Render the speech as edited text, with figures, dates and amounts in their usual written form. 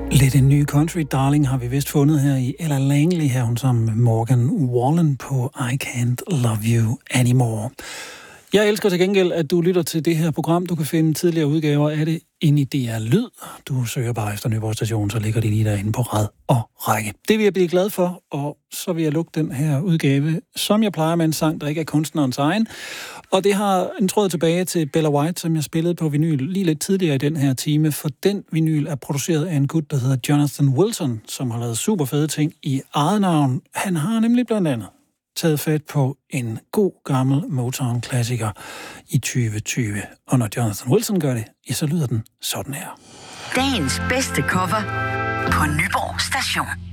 Lidt en ny country darling har vi vist fundet her i Ella Langley, her hun sammen med Morgan Wallen på I Can't Love You Anymore. Jeg elsker til gengæld, at du lytter til det her program. Du kan finde tidligere udgaver af det inde i DR Lyd. Du søger bare efter Nyborg Station, så ligger de lige derinde på rad og række. Det vil jeg blive glad for, og så vil jeg lukke den her udgave, som jeg plejer med en sang, der ikke er kunstnerens egen. Og det har en tråd tilbage til Bella White, som jeg spillede på vinyl lige lidt tidligere i den her time, for den vinyl er produceret af en gut, der hedder Jonathan Wilson, som har lavet super fede ting i eget navn. Han har nemlig blandt andet taget fat på en god gammel Motown-klassiker i 2020. Og når Jonathan Wilson gør det, ja, så lyder den sådan her. Dagens bedste cover på Nyborg Station.